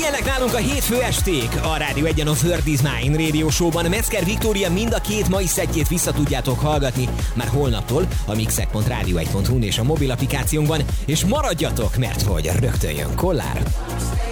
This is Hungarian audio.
Ilyenek nálunk a hétfő esték. A Rádió 1-en a Third Is Mine Radio Show-ban Metzger Viktória mind a két mai szettjét vissza tudjátok hallgatni már holnaptól a mixek.radio1.hu-n és a mobil applikációnkban, és maradjatok, mert hogy rögtön jön Kollár.